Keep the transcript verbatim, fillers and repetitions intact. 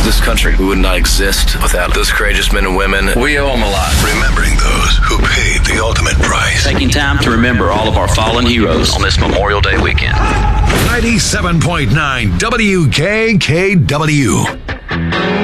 This country, we would not exist without those courageous men and women. We owe them a lot. Remembering those who paid the ultimate price. Taking time to remember all of our fallen heroes on this Memorial Day weekend. ninety-seven point nine W K K W.